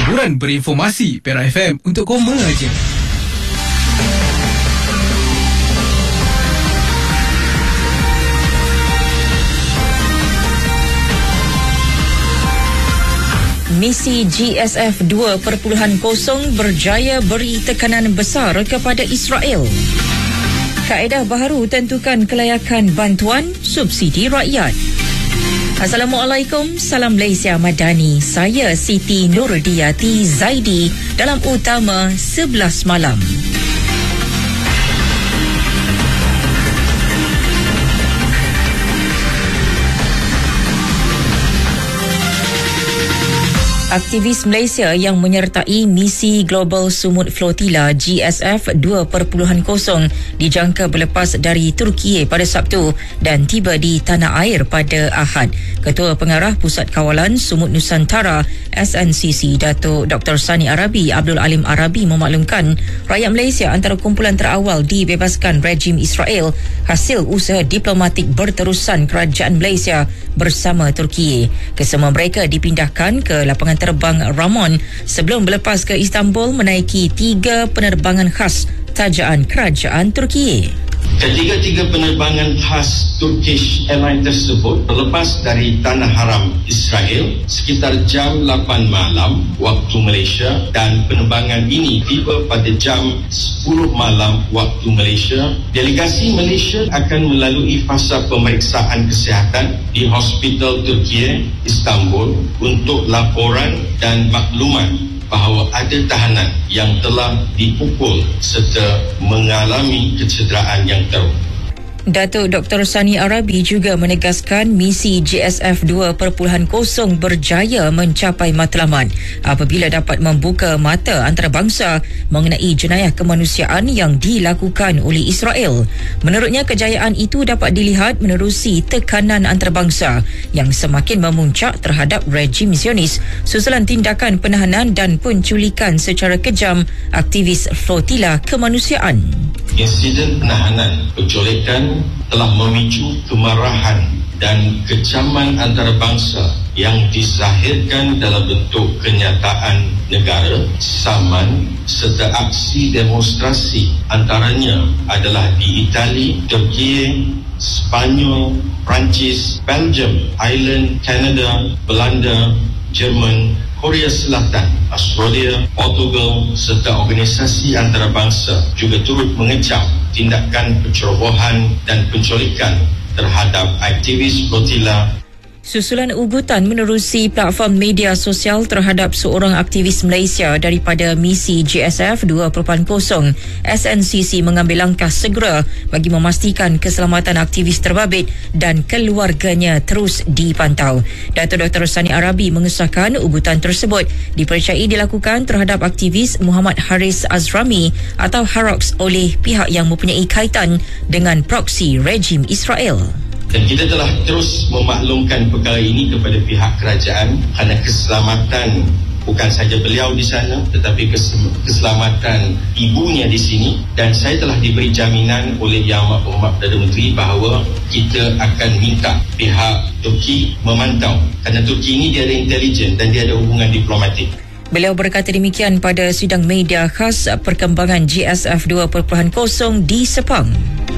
Hiburan berinformasi Perak FM untuk koma aja. Misi GSF 2.0 berjaya beri tekanan besar kepada Israel. Kaedah baharu tentukan kelayakan bantuan subsidi rakyat. Assalamualaikum, salam Malaysia Madani. Saya Siti Nurdiati Zaidi dalam Utama 11 Malam. Aktivis Malaysia yang menyertai misi Global Sumut Flotilla GSF 2.0 dijangka berlepas dari Turki pada Sabtu dan tiba di tanah air pada Ahad. Ketua Pengarah Pusat Kawalan Sumut Nusantara SNCC Datuk Dr. Sani Arabi Abdul Alim Arabi memaklumkan rakyat Malaysia antara kumpulan terawal dibebaskan rejim Israel hasil usaha diplomatik berterusan kerajaan Malaysia bersama Turki. Kesemua mereka dipindahkan ke lapangan terbang Ramon sebelum berlepas ke Istanbul menaiki 3 penerbangan khas tajaan kerajaan Turki. Ketiga-tiga penerbangan khas Turkish Airlines tersebut berlepas dari Tanah Haram Israel sekitar jam 8 malam waktu Malaysia dan penerbangan ini tiba pada jam 10 malam waktu Malaysia. Delegasi Malaysia akan melalui fasa pemeriksaan kesihatan di Hospital Turki Istanbul untuk laporan dan maklumat bahawa ada tahanan yang telah dipukul serta mengalami kecederaan yang teruk. Datuk Dr. Sani Arabi juga menegaskan misi GSF 2.0 berjaya mencapai matlamat apabila dapat membuka mata antarabangsa mengenai jenayah kemanusiaan yang dilakukan oleh Israel. Menurutnya, kejayaan itu dapat dilihat menerusi tekanan antarabangsa yang semakin memuncak terhadap rejim Zionis susulan tindakan penahanan dan penculikan secara kejam aktivis flotilla kemanusiaan. Insiden penahanan penculikan telah memicu kemarahan dan kecaman antarabangsa yang dizahirkan dalam bentuk kenyataan negara, saman serta aksi demonstrasi, antaranya adalah di Itali, Turki, Spanyol, Perancis, Belgium, Ireland, Kanada, Belanda, Jerman, Korea Selatan, Australia, Portugal serta organisasi antarabangsa juga turut mengecam tindakan pencerobohan dan penculikan terhadap aktivis flotilla. Susulan ugutan menerusi platform media sosial terhadap seorang aktivis Malaysia daripada misi GSF 2.0, SNCC mengambil langkah segera bagi memastikan keselamatan aktivis terbabit dan keluarganya terus dipantau. Datuk Dr. Sani Arabi mengesahkan ugutan tersebut dipercayai dilakukan terhadap aktivis Muhammad Haris Azrami atau Harox oleh pihak yang mempunyai kaitan dengan proksi rejim Israel. Dan kita telah terus memaklumkan perkara ini kepada pihak kerajaan kerana keselamatan bukan sahaja beliau di sana tetapi keselamatan ibunya di sini, dan saya telah diberi jaminan oleh Yang Amat Berhormat Perdana Menteri bahawa kita akan minta pihak Turki memantau kerana Turki ini dia ada intelijen dan dia ada hubungan diplomatik. Beliau berkata demikian pada sidang media khas perkembangan GSF 2.0 di Sepang.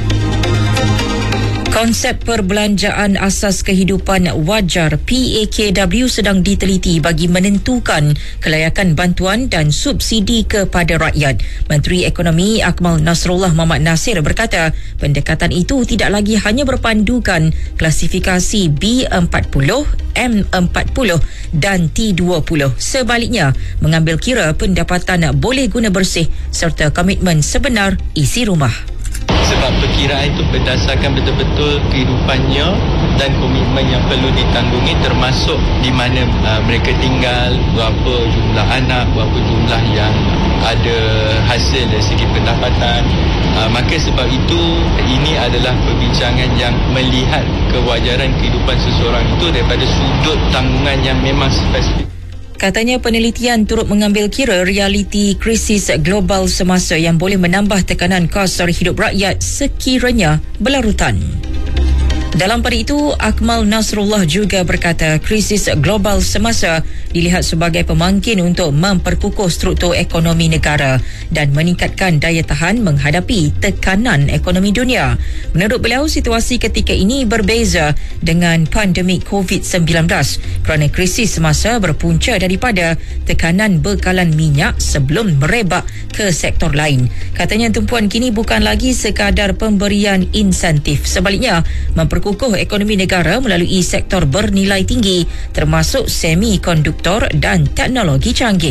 Konsep perbelanjaan asas kehidupan wajar PAKW sedang diteliti bagi menentukan kelayakan bantuan dan subsidi kepada rakyat. Menteri Ekonomi Akmal Nasrullah Muhammad Nasir berkata pendekatan itu tidak lagi hanya berpandukan klasifikasi B40, M40 dan T20. Sebaliknya, mengambil kira pendapatan boleh guna bersih serta komitmen sebenar isi rumah. Sebab perkiraan itu berdasarkan betul-betul kehidupannya dan komitmen yang perlu ditanggungi, termasuk di mana mereka tinggal, berapa jumlah anak, berapa jumlah yang ada hasil dari segi pendapatan. Maka sebab itu ini adalah perbincangan yang melihat kewajaran kehidupan seseorang itu daripada sudut tanggungan yang memang spesifik. Katanya penelitian turut mengambil kira realiti krisis global semasa yang boleh menambah tekanan kos sara hidup rakyat sekiranya berlarutan. Dalam pada itu, Akmal Nasrullah juga berkata krisis global semasa dilihat sebagai pemangkin untuk memperkukuh struktur ekonomi negara dan meningkatkan daya tahan menghadapi tekanan ekonomi dunia. Menurut beliau, situasi ketika ini berbeza dengan pandemik COVID-19 kerana krisis semasa berpunca daripada tekanan bekalan minyak sebelum merebak ke sektor lain. Katanya tumpuan kini bukan lagi sekadar pemberian insentif, sebaliknya memperkukuh ekonomi negara melalui sektor bernilai tinggi termasuk semikonduktor dan teknologi canggih.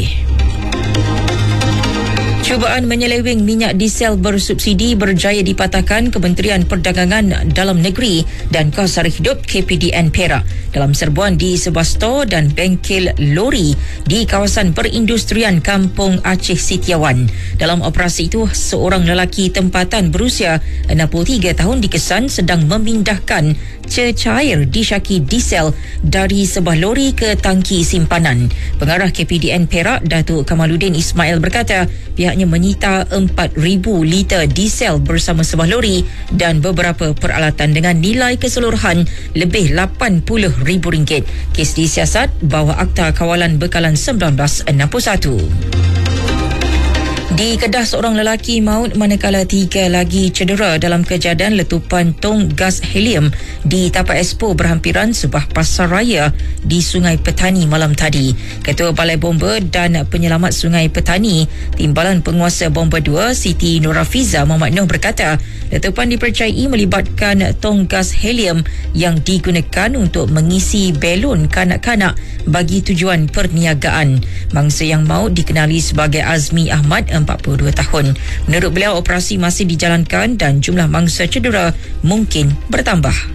Cubaan menyeleweng minyak diesel bersubsidi berjaya dipatahkan Kementerian Perdagangan Dalam Negeri dan Kos Sara Hidup KPDN Perak dalam serbuan di sebuah stor dan bengkel lori di kawasan perindustrian Kampung Aceh Sitiawan. Dalam operasi itu, seorang lelaki tempatan berusia 63 tahun dikesan sedang memindahkan cecair disyaki diesel dari sebuah lori ke tangki simpanan. Pengarah KPDN Perak, Datuk Kamaluddin Ismail berkata pihaknya menyita 4,000 liter diesel bersama sebuah lori dan beberapa peralatan dengan nilai keseluruhan lebih RM80,000. Kes disiasat bawah Akta Kawalan Bekalan 1961. Di Kedah, seorang lelaki maut manakala 3 lagi cedera dalam kejadian letupan tong gas helium di tapak expo berhampiran sebuah pasar raya di Sungai Petani malam tadi. Ketua Balai Bomba dan Penyelamat Sungai Petani, Timbalan Penguasa Bomba 2 Siti Nurafiza Muhammad Noh berkata letupan dipercayai melibatkan tong gas helium yang digunakan untuk mengisi belon kanak-kanak bagi tujuan perniagaan. Mangsa yang maut dikenali sebagai Azmi Ahmad, 42 tahun. Menurut beliau, operasi masih dijalankan dan jumlah mangsa cedera mungkin bertambah.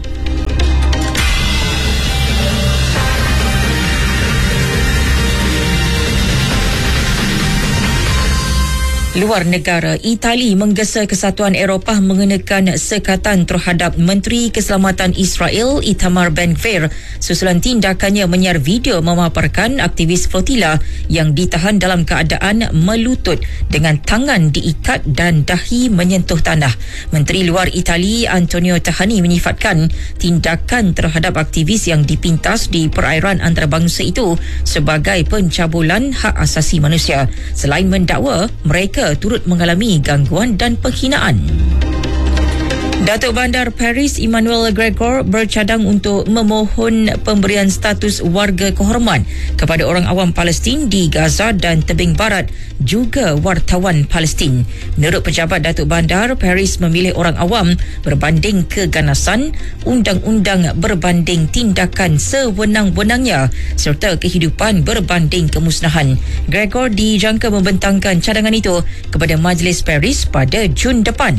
Luar negara, Itali menggesa Kesatuan Eropah mengenakan sekatan terhadap Menteri Keselamatan Israel Itamar Ben-Gvir susulan tindakannya menyiar video memaparkan aktivis flotila yang ditahan dalam keadaan melutut dengan tangan diikat dan dahi menyentuh tanah. Menteri Luar Itali Antonio Tajani menyifatkan tindakan terhadap aktivis yang dipintas di perairan antarabangsa itu sebagai pencabulan hak asasi manusia. Selain mendakwa mereka turut mengalami gangguan dan penghinaan. Datuk Bandar Paris Emmanuel Gregor bercadang untuk memohon pemberian status warga kehormat kepada orang awam Palestin di Gaza dan tebing barat, juga wartawan Palestin. Menurut pejabat Datuk Bandar, Paris memilih orang awam berbanding keganasan, undang-undang berbanding tindakan sewenang-wenangnya serta kehidupan berbanding kemusnahan. Gregor dijangka membentangkan cadangan itu kepada Majlis Paris pada Jun depan.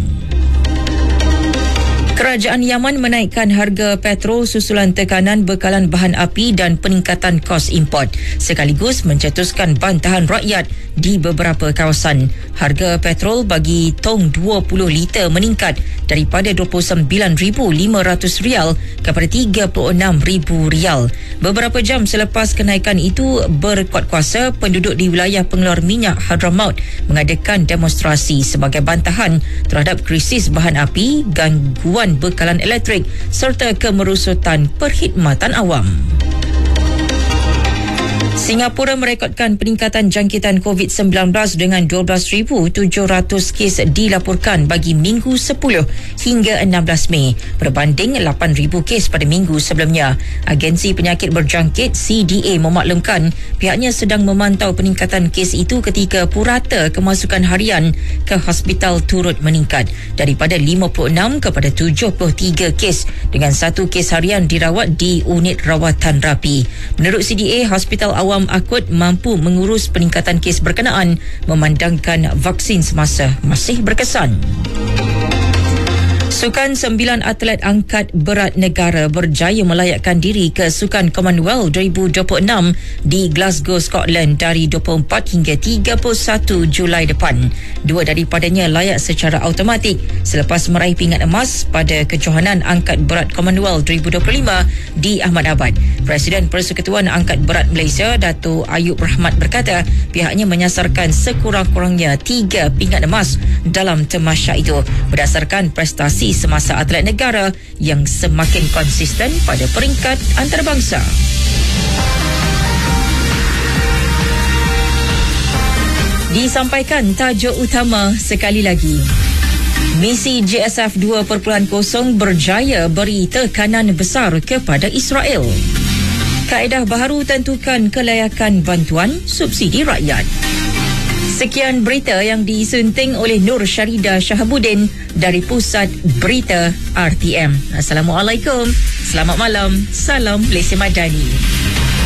Kerajaan Yaman menaikkan harga petrol susulan tekanan bekalan bahan api dan peningkatan kos import, sekaligus mencetuskan bantahan rakyat di beberapa kawasan. Harga petrol bagi tong 20 liter meningkat daripada RM29,500 kepada RM36,000. Beberapa jam selepas kenaikan itu, berkuat kuasa penduduk di wilayah pengeluar minyak Hadramaut mengadakan demonstrasi sebagai bantahan terhadap krisis bahan api, gangguan bekalan elektrik serta kemerosotan perkhidmatan awam. Singapura merekodkan peningkatan jangkitan COVID-19 dengan 12,700 kes dilaporkan bagi minggu 10 hingga 16 Mei berbanding 8,000 kes pada minggu sebelumnya. Agensi Penyakit Berjangkit CDA memaklumkan pihaknya sedang memantau peningkatan kes itu ketika purata kemasukan harian ke hospital turut meningkat daripada 56 kepada 73 kes dengan 1 kes harian dirawat di unit rawatan rapi. Menurut CDA, hospital awam akut mampu mengurus peningkatan kes berkenaan memandangkan vaksin semasa masih berkesan. Sukan 9 atlet angkat berat negara berjaya melayakkan diri ke Sukan Commonwealth 2026 di Glasgow, Scotland dari 24 hingga 31 Julai depan. 2 daripadanya layak secara automatik selepas meraih pingat emas pada kejohanan angkat berat Commonwealth 2025 di Ahmedabad. Presiden Persekutuan Angkat Berat Malaysia, Dato' Ayub Rahmat berkata pihaknya menyasarkan sekurang-kurangnya 3 pingat emas dalam tamasya itu berdasarkan prestasi kondisi semasa atlet negara yang semakin konsisten pada peringkat antarabangsa. Disampaikan tajuk utama sekali lagi. Misi GSF 2.0 berjaya beri tekanan besar kepada Israel. Kaedah baharu tentukan kelayakan bantuan subsidi rakyat. Sekian berita yang disunting oleh Nur Syarida Shahabuddin dari Pusat Berita RTM. Assalamualaikum, selamat malam, salam Malaysia Madani.